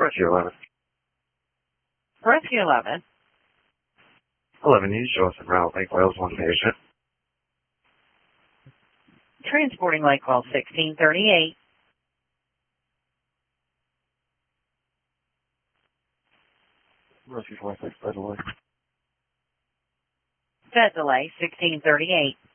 Rescue 11. Rescue 11. 11 News, Joseph Route, Lake Wales, one patient. Transporting Lake Wales 1638. Rescue 26, bed delay. Bed delay 1638.